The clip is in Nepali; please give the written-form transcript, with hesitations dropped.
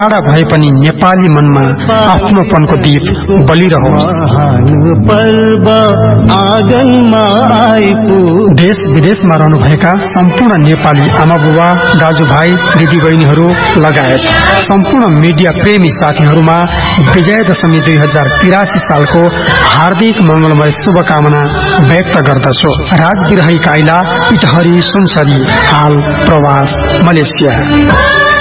टाढा भए पनि नेपाली मनमा आफ्नोपनको दीप बलिरहोस्। देश विदेशमा रहनुभएका सम्पूर्ण नेपाली आमा बुबा, दाजुभाइ, दिदीबहिनीहरू लगायत सम्पूर्ण मिडिया प्रेमी साथीहरूमा विजयादशमी 2083 सालको हार्दिक मंगलमय शुभकामना व्यक्त गर्दछु। राजबिरही काइला इटहरी सुनसरी, हाल प्रवास मलेसिया।